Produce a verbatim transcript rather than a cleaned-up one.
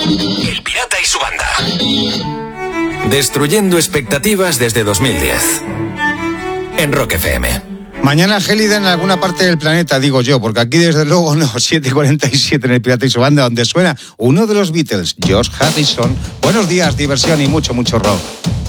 El Pirata y su banda. Destruyendo expectativas desde dos mil diez. En Rock F M. Mañana gélida en alguna parte del planeta, digo yo, porque aquí desde luego no, siete cuarenta y siete en El Pirata y su banda, donde suena uno de los Beatles, George Harrison. Buenos días, diversión y mucho, mucho rock.